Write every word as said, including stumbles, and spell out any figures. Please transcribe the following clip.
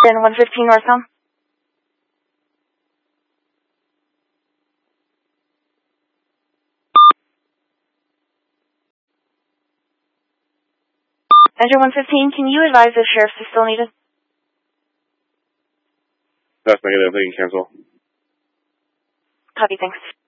Then one fifteen northbound. Enter one fifteen, can you advise if sheriff's is still needed? That's negative, they can cancel. Copy, thanks.